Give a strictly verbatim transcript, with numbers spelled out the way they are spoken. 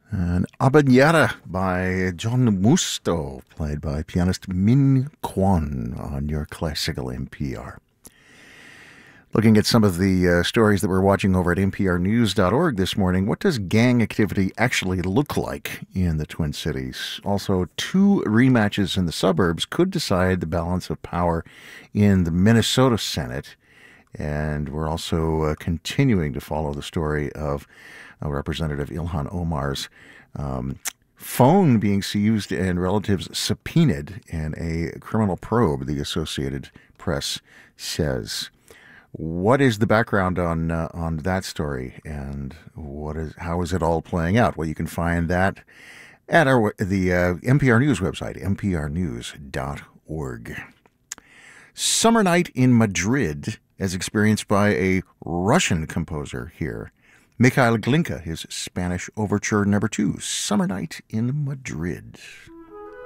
An Habanera by John Musto, played by pianist Min Kwon on your classical N P R. Looking at some of the uh, stories that we're watching over at N P R news dot org this morning, what does gang activity actually look like in the Twin Cities? Also, two rematches in the suburbs could decide the balance of power in the Minnesota Senate. And we're also uh, continuing to follow the story of uh, Representative Ilhan Omar's um, phone being seized and relatives subpoenaed in a criminal probe, the Associated Press says. What is the background on uh, on that story, and what is how is it all playing out? Well, you can find that at our the uh, N P R News website, N P R news dot org. Summer Night in Madrid, as experienced by a Russian composer here. Mikhail Glinka, his Spanish Overture Number Two, Summer Night in Madrid.